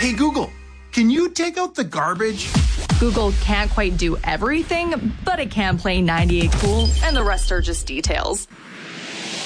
Hey, Google, can you take out the garbage? Google can't quite do everything, but it can play 98 Cool, and the rest are just details.